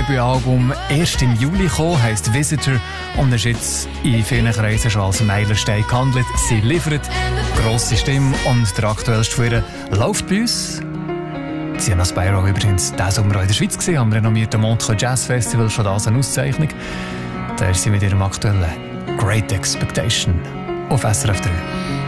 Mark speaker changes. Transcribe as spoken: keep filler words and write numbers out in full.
Speaker 1: Debütalbum erst im Juli gekommen, heisst Visitor und ist jetzt in vielen Kreisen schon als Meilenstein gehandelt. Sie liefert grosse Stimme und der aktuellste von ihr läuft bei uns. Sienna Spyro übrigens diesen Sommer auch in der Schweiz gesehen, am renommierten Montreux Jazz Festival, schon das eine Auszeichnung. Da ist sie mit ihrem aktuellen Great Expectation auf S R F drei.